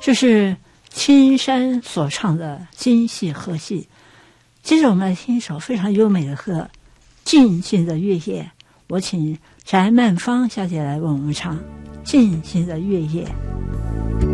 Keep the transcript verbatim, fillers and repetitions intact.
这是青山所唱的京戏和戏。接着我们来听一首非常优美的歌《静静的月夜》，我请翟曼芳小姐来为我们唱《静静的月夜》。